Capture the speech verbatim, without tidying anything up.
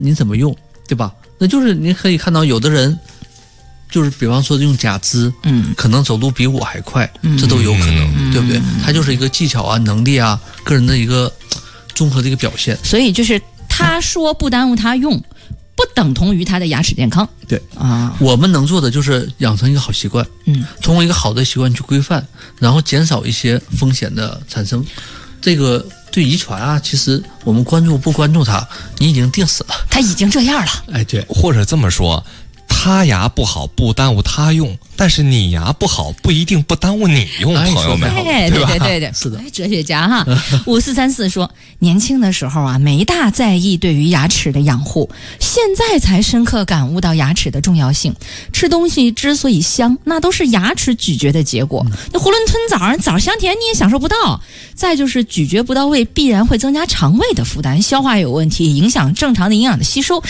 你怎么用，对吧？那就是你可以看到有的人就是比方说用假肢， 嗯， 可能走路比我还快， 嗯、 这都有可能、 嗯、 对不对？它就是一个技巧啊、能力啊、个人的一个综合的一个表现。 所以就是他说不耽误他用，嗯、不等同于他的牙齿健康。 对啊， 我们能做的就是养成一个好习惯， 嗯， 通过一个好的习惯去规范，然后减少一些风险的产生。这个对遗传啊，其实我们关注不关注它，你已经定死了， 他已经这样了。 哎，对， 或者这么说，他牙不好不耽误他用，但是你牙不好不一定不耽误你用， 哎、 朋友们， 哎，对对对对， 是的。 哲学家哈，五四三四说，年轻的时候啊，没大在意对于牙齿的养护，现在才深刻感悟到牙齿的重要性。吃东西之所以香，那都是牙齿咀嚼的结果。那囫囵吞枣儿，枣香甜你也享受不到。再就是咀嚼不到位，必然会增加肠胃的负担，消化有问题，影响正常的营养的吸收。